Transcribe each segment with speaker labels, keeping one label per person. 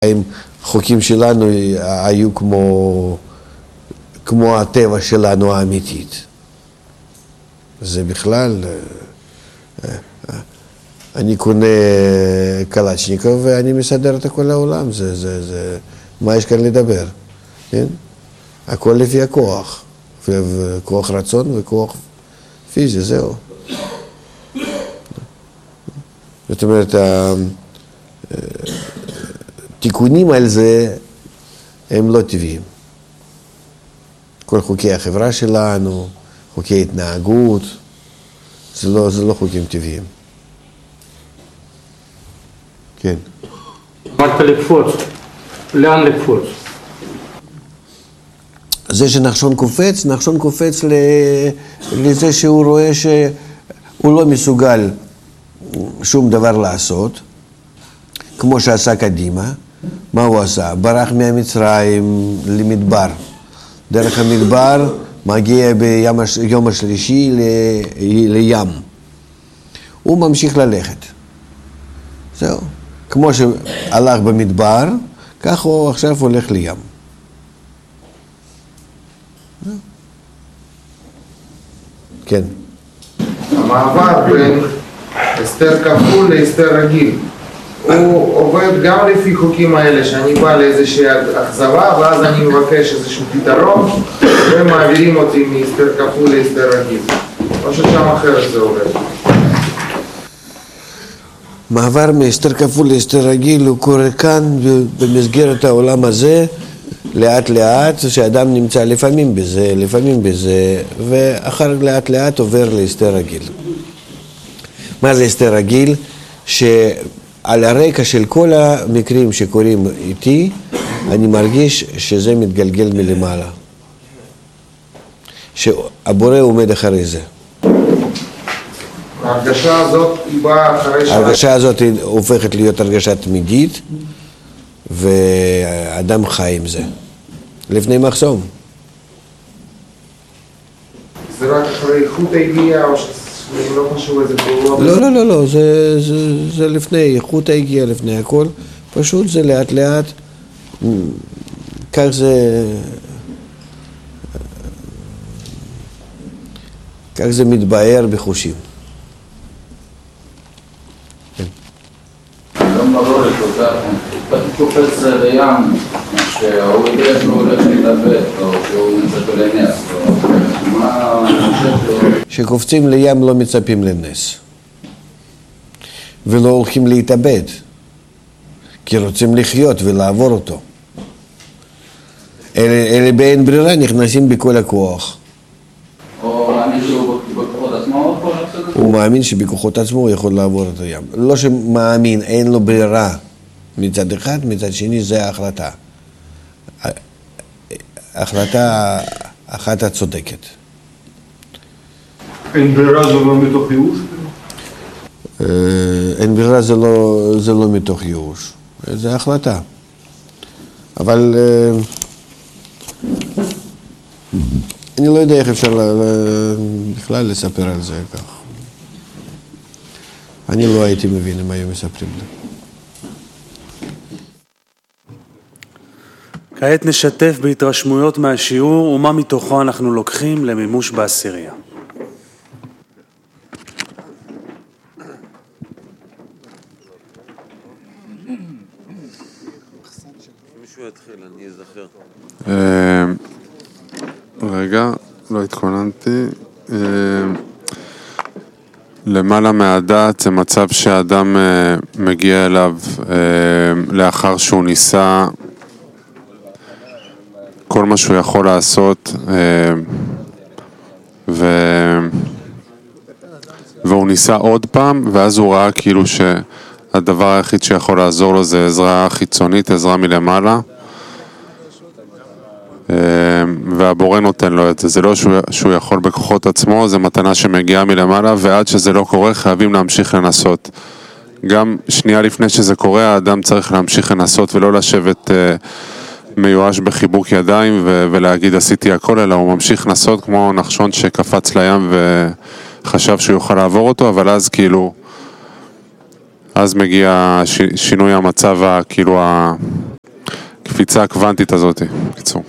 Speaker 1: חוקים שלנו היו כמו הטבע שלנו האמיתית. זה בכלל, אני קונה קלצ'ניקוב ואני מסדר את כל העולם, מה יש כאן לדבר, כן? הכל לפי הכוח, וכוח רצון וכוח פיזי, זהו. זאת אומרת, תיקונים על זה הם לא טבעיים. כל חוקי החברה שלנו, חוקי התנהגות, זה לא חוקים טבעיים. כן.
Speaker 2: אמרת לקפוץ, לאן לקפוץ?
Speaker 1: זה שנחשון קופץ לזה שהוא רואה שהוא לא מסוגל שום דבר לעשות, כמו שעשה קדימה. מה הוא עשה? ברח מהמצרים למדבר. דרך המדבר מגיע ביום השלישי לים. הוא ממשיך ללכת. זהו. כמו שהלך במדבר, כך הוא עכשיו הולך לים. כן.
Speaker 3: המעבר בין הסתר כפול להסתר רגיל, הוא עובד גם לפי חוקים האלה, שאני בא לאיזושהי אכזבה ואז אני מבקש איזשהו פתרון ומעבירים אותי מהסתר כפול להסתר רגיל, או ששם אחרת זה עובד.
Speaker 1: מעבר מהסתר כפול להסתר רגיל הוא קורה כאן במסגרת העולם הזה, לאט לאט, שאדם נמצא לפעמים בזה, ואחר לאט לאט עובר להסתר רגיל. מה זה הסתר רגיל? שעל הרקע של כל המקרים שקורים איתי, אני מרגיש שזה מתגלגל מלמעלה. שהבורא עומד אחרי זה.
Speaker 3: ההרגשה הזאת היא באה אחרי שעה.
Speaker 1: ההרגשה הזאת הופכת להיות הרגשה תמידית, ואדם חי עם זה. לפני מחסום.
Speaker 3: זה רק אחרי איכות הגיעה, או שזה לא חשוב איזה פעולות?
Speaker 1: לא, זה לפני איכות הגיעה, לפני הכל. פשוט זה לאט לאט, כך זה מתבהר בחושים.
Speaker 4: גם ברור שאתה קופץ לים, שהוא יודע שהוא הולך להתאבד, או שהוא מצפה לנס, מה חושב לו?
Speaker 1: שקופצים לים לא מצפים לנס. ולא הולכים להתאבד, כי רוצים לחיות ולעבור אותו. אלה באין ברירה נכנסים בכל הכוח.
Speaker 4: או מאמין שהוא בכוחות עצמו?
Speaker 1: הוא מאמין שבכוחות עצמו הוא יכול לעבור את הים. לא שמאמין, אין לו ברירה מצד אחד, מצד שני זה ההחלטה. החלטה אחת הצודקת.
Speaker 2: אין ברירה זה לא מתוך ייאוש?
Speaker 1: אין ברירה זה לא מתוך ייאוש. זה החלטה. אבל אני לא יודע איך אפשר בכלל לספר על זה כך. אני לא הייתי מבין אם היו מספרים לי.
Speaker 5: כעת נשתף בהתרשמויות מהשיעור ומה מתוכו אנחנו לוקחים למימוש בעשירייה.
Speaker 6: מישהו יתחיל, אני אזכר. רגע, לא התכוננתי. למעלה מהדעת זה מצב שהאדם מגיע אליו לאחר שהוא ניסה כל מה שהוא יכול לעשות והוא ניסה עוד פעם, ואז הוא ראה כאילו שהדבר היחיד שיכול לעזור לו זה עזרה חיצונית, עזרה מלמעלה, והבורא נותן לו את זה. זה לא שהוא יכול בכוחות עצמו, זה מתנה שמגיעה מלמעלה, ועד שזה לא קורה חייבים להמשיך לנסות. גם שנייה לפני שזה קורה, האדם צריך להמשיך לנסות ולא לשבת מיואש בחיבוק ידיים ולהגיד עשיתי הכל, אלא הוא ממשיך לנסות כמו נחשון שקפץ לים וחשב שהוא יוכל לעבור אותו, אבל אז כאילו אז מגיע שינוי המצב כאילו הקפיצה הקוונטית הזאת, בקיצור.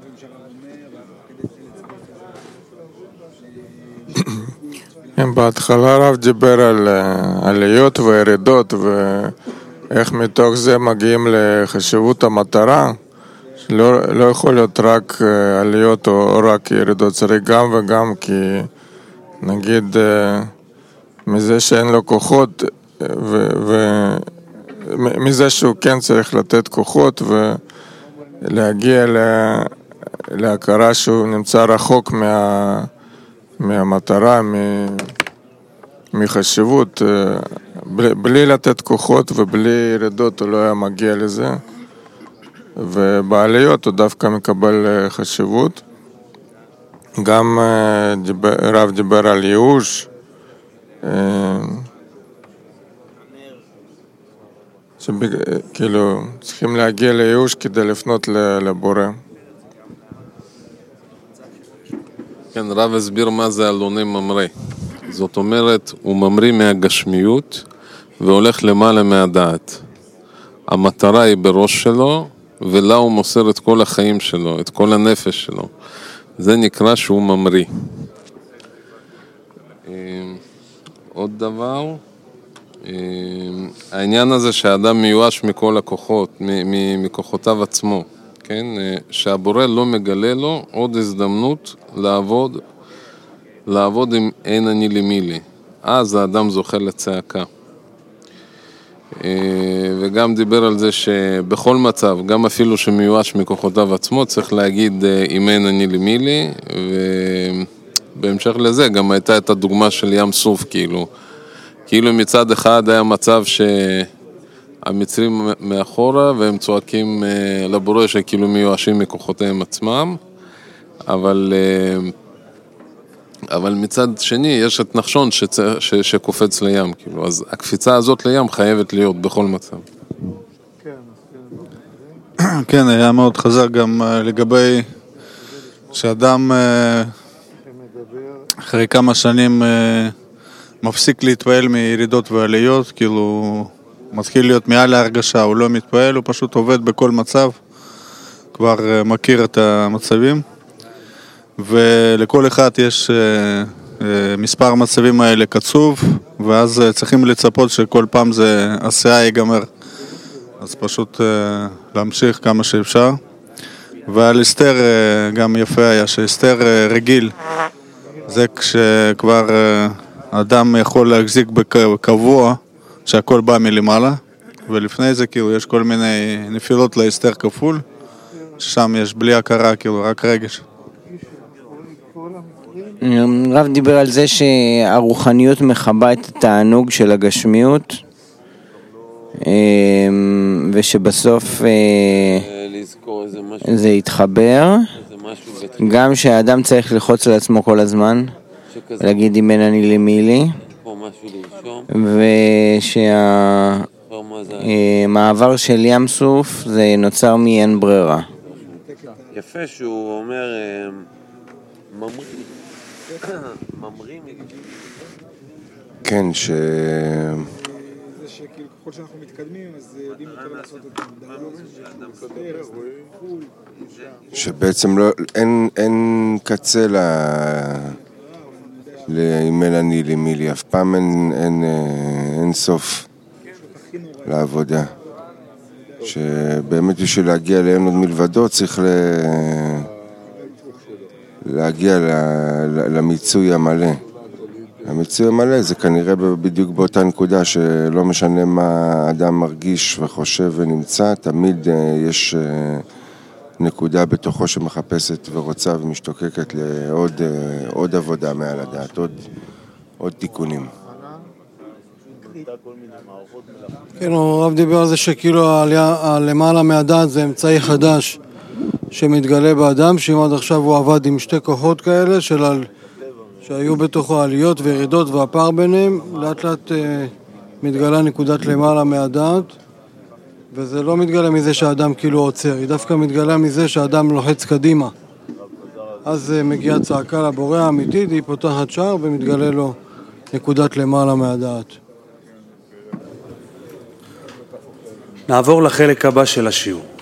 Speaker 7: בהתחלה הרב דיבר על עליות וירידות ואיך מתוך זה מגיעים לחשיבות המטרה, לא יכול להיות רק עליות או רק ירידות, צריך גם וגם, כי נגיד מזה שאין לו כוחות ומזה שהוא כן צריך לתת כוחות ולהגיע להכרה שהוא נמצא רחוק מהמטרה, מחשיבות, בלי לתת כוחות ובלי ירידות הוא לא היה מגיע לזה, ובעליות הוא דווקא מקבל חשיבות. גם רב דיבר על ייאוש, כאילו צריכים להגיע לייאוש כדי לפנות לבורא.
Speaker 8: כן, רב הסביר מה זה אלוני ממריא. זאת אומרת, הוא ממריא מהגשמיות והולך למעלה מהדעת. המטרה היא בראש שלו, ולה הוא מוסר את כל החיים שלו, את כל הנפש שלו. זה נקרא שהוא ממריא. עוד דבר, העניין הזה שהאדם מיואש מכל הכוחות, מכוחותיו עצמו, כן? שהבורא לא מגלה לו עוד הזדמנות לעבוד עם אין אני למי לי. אז האדם זוכה לצעקה. וגם דיבר על זה שבכל מצב, גם אפילו שמיואש מכוחותיו עצמו, צריך להגיד אם אין אני למי לי, ובהמשך לזה גם הייתה את הדוגמה של ים סוף, כאילו מצד אחד היה מצב שהמצרים מאחורה והם צועקים לבורא שכאילו מיואשים מכוחותיהם עצמם, אבל מצד שני יש את נחשון שקופץ לים, כאילו, אז הקפיצה הזאת לים חייבת להיות בכל מצב.
Speaker 9: כן, היה מאוד חזק גם לגבי שאדם אחרי כמה שנים מפסיק להתפעל מירידות ועליות, כאילו מתחיל להיות מעל ההרגשה, הוא לא מתפעל, הוא פשוט עובד בכל מצב, כבר מכיר את המצבים, ולכל אחד יש מספר מצבים האלה קצוב, ואז צריכים לצפות שכל פעם זה עשייה ייגמר, אז פשוט להמשיך כמה שאפשר. ועל אסתר גם יפה היה שאסתר רגיל, זה כשכבר אדם יכול להחזיק בקבוע שהכל בא מלמעלה, ולפני זה כאילו יש כל מיני נפילות לאסתר כפול, ששם יש בלי הכרה, כאילו רק רגש.
Speaker 10: רב דיבר על זה שהרוחניות מחבה את התענוג של הגשמיות, ושבסוף זה יתחבר, גם שהאדם צריך ללחוץ על עצמו כל הזמן, להגיד אם אין אני למי לי, ושהמעבר של ים סוף זה נוצר מאין ברירה.
Speaker 11: יפה שהוא אומר ממרים.
Speaker 12: כן,
Speaker 13: זה שכאילו ככל שאנחנו מתקדמים אז יודעים יותר לעשות את זה.
Speaker 12: שבעצם אין קצה לאימל אני למי לי, אף פעם אין סוף לעבודה. שבאמת בשביל להגיע לאין עוד מלבדות צריך להגיע למיצוי המלא. המיצוי המלא זה כנראה בדיוק באותה נקודה שלא משנה מה האדם מרגיש וחושב ונמצא, תמיד יש נקודה בתוכו שמחפשת ורוצה ומשתוקקת לעוד עבודה מעל הדעת, עוד תיקונים.
Speaker 14: כן, הרב דיבר על זה שכאילו למעלה מהדעת זה אמצעי חדש שמתגלה באדם, שאם עד עכשיו הוא עבד עם שתי כוחות כאלה שהיו בתוכו עליות וירידות והפער ביניהם, לאט לאט מתגלה נקודת למעלה מהדעת, וזה לא מתגלה מזה שהאדם כאילו עוצר, היא דווקא מתגלה מזה שהאדם לוחץ קדימה. אז מגיעה צעקה לבורא האמיתית, היא פותחת שער ומתגלה לו נקודת למעלה מהדעת.
Speaker 5: נעבור לחלק הבא של השיעור.